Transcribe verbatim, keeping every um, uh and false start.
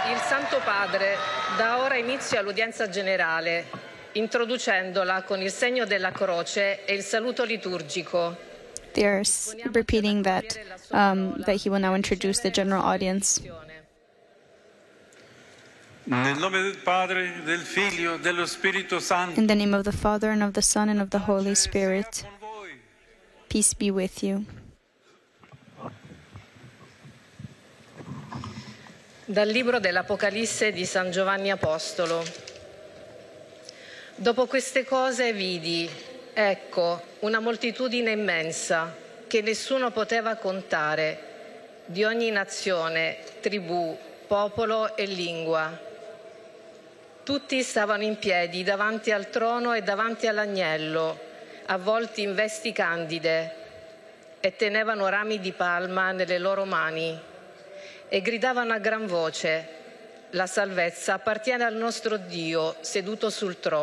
Il Santo Padre dà ora inizio all'udienza generale, introducendola con il segno della croce e il saluto liturgico. They are s- repeating that um, that he will now introduce the general audience. Nel nome del Padre, del Figlio, dello Spirito Santo. In the name of the Father, and of the Son, and of the Holy Spirit, peace be with you. Dal libro dell'Apocalisse di San Giovanni Apostolo. Dopo queste cose vidi, ecco, una moltitudine immensa che nessuno poteva contare, di ogni nazione, tribù, popolo e lingua. Tutti stavano in piedi davanti al trono e davanti all'agnello, avvolti in vesti candide, e tenevano rami di palma nelle loro mani. E gridavano a gran voce: la salvezza appartiene al nostro Dio seduto sul trono